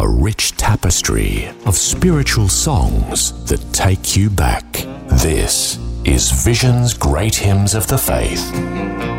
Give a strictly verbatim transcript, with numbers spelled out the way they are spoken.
a rich tapestry of spiritual songs that take you back. This is Vision's Great Hymns of the Faith.